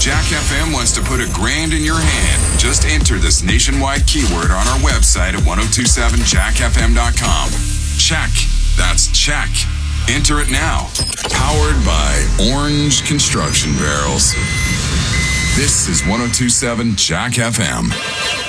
Jack FM wants to put $1,000 in your hand. Just enter this nationwide keyword on our website at 1027jackfm.com. Check. That's check. Enter it now. Powered by Orange Construction Barrels. This is 1027 Jack FM.